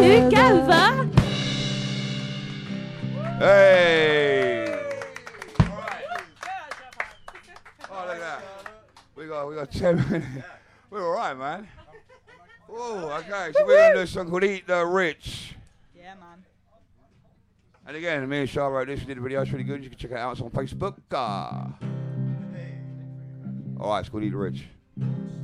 together. Hey. All right. Oh, look at that. We got 10 minutes. We're all right, man. Whoa, okay. So we're going to do a song called Eat the Rich. Yeah, man. And again, me and Charlotte wrote this. We did a video. It's really good. You can check it out. It's on Facebook. All right, it's called Eat the Rich.